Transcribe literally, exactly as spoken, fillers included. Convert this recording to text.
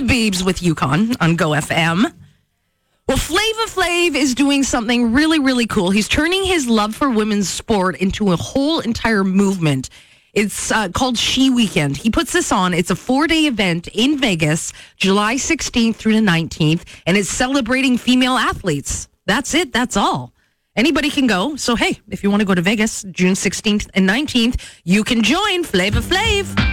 the Biebs with Yukon on Go F M. Well, Flava Flav is doing something really, really cool. He's turning his love for women's sport into a whole entire movement. It's uh, called She Weekend. He puts this on. It's a four-day event in Vegas, July sixteenth through the nineteenth, and it's celebrating female athletes. That's it. That's all. Anybody can go. So, hey, if you want to go to Vegas, June sixteenth and nineteenth, you can join Flava Flav.